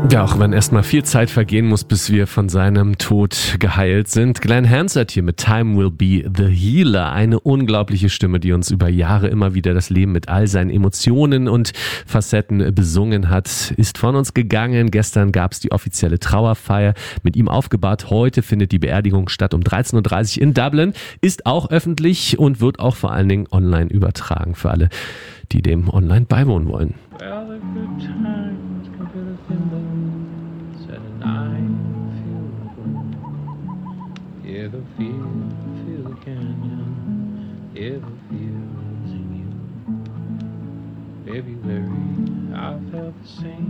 Ja, auch wenn erstmal viel Zeit vergehen muss, bis wir von seinem Tod geheilt sind. Glenn Hansard hier mit Time Will Be the Healer. Eine unglaubliche Stimme, die uns über Jahre immer wieder das Leben mit all seinen Emotionen und Facetten besungen hat, ist von uns gegangen. Gestern gab es die offizielle Trauerfeier mit ihm aufgebahrt. Heute findet die Beerdigung statt um 13.30 Uhr in Dublin. Ist auch öffentlich und wird auch vor allen Dingen online übertragen für alle, die dem online beiwohnen wollen. Well, the good times can be the thing said and I feel good. Yeah, the feel the canyon. Yeah, the feel's in you. February, I felt the same.